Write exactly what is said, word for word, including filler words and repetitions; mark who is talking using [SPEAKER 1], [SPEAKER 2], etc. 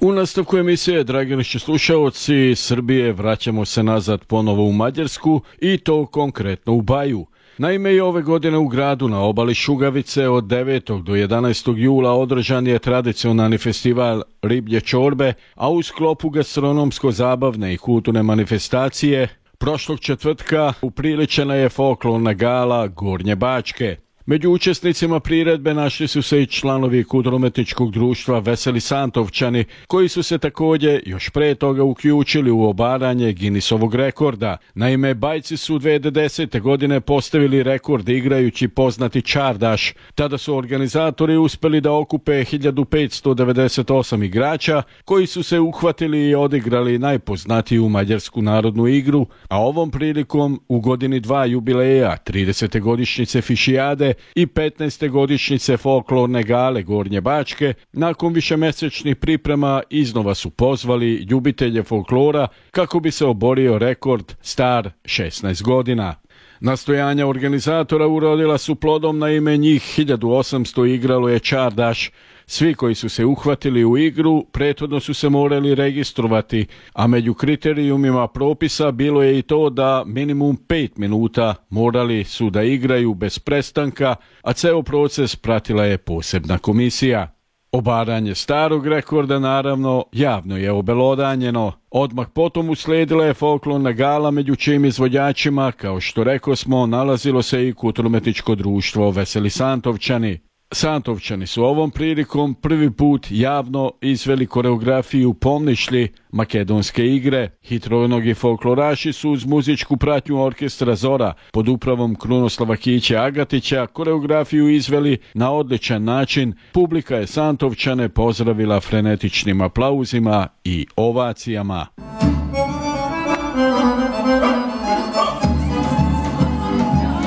[SPEAKER 1] U nastavku emisije, dragi naši slušaoci, Srbije, vraćamo se nazad ponovo u Mađarsku i to konkretno u Baju. Naime, i ove godine u gradu na obali Šugavice od devetog do jedanaestog jula održan je tradicionalni festival riblje čorbe, a u sklopu gastronomsko-zabavne i kulturne manifestacije prošlog četvrtka upriličena je folklorna gala Gornje Bačke. Među učesnicima priredbe našli su se i članovi kulturno-umetničkog društva Veseli Santovčani, koji su se također još pre toga uključili u obaranje Guinnessovog rekorda. Naime, Bajci su dve hiljade desete. godine postavili rekord igrajući poznati čardaš. Tada su organizatori uspeli da okupe hiljadu petsto devedeset osam igrača, koji su se uhvatili i odigrali najpoznatiju mađarsku narodnu igru, a ovom prilikom u godini dva jubileja, tridesete godišnjice Fišijade i petnaeste godišnjice folklorne gale Gornje Bačke, nakon višemesečnih priprema iznova su pozvali ljubitelje folklora kako bi se oborio rekord star šesnaest godina. Nastojanja organizatora urodila su plodom, na ime njih hiljadu osamsto igralo je čardaš. Svi koji su se uhvatili u igru prethodno su se morali registrovati, a među kriterijumima propisa bilo je i to da minimum pet minuta morali su da igraju bez prestanka, a ceo proces pratila je posebna komisija. Obaranje starog rekorda naravno javno je obelodanjeno. Odmah potom uslijedila je folklorna gala, među čijim izvođačima, kao što rekosmo, nalazilo se i kulturno-umetničko društvo Veseli Santovčani. Santovčani su ovom prilikom prvi put javno izveli koreografiju Pomnišlji, makedonske igre. Hitronogi folkloraši su uz muzičku pratnju orkestra Zora pod upravom Krunoslava Kića Agatića koreografiju izveli na odličan način. Publika je Santovčane pozdravila frenetičnim aplauzima i ovacijama.